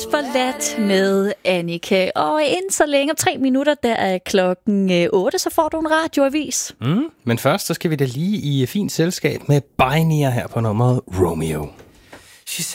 Forladt med Annika. Og inden så længe, 3 minutter, der er klokken 8, så får du en radioavis. Men først så skal vi da lige i fint selskab med Binea her på nummeret Romeo.